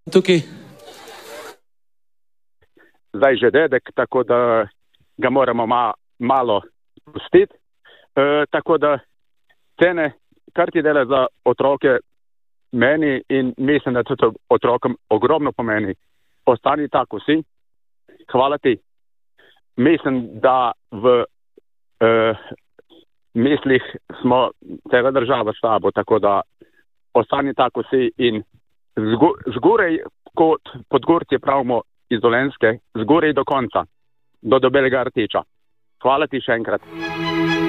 tukaj. Zdaj že dedek, tako da ga moramo malo pustiti. Tako da cene, kar ti dela za otroke meni in mislim, da tudi otrokom ogromno pomeni. Ostani tako si. Hvala ti. Mislim, da v mislih smo cela država s tabo, tako da ostani tako si in zgoraj, kot Podgorci pravimo iz Dolenjske, zgoraj do konca, do Belega rtiča. Hvala ti še enkrat.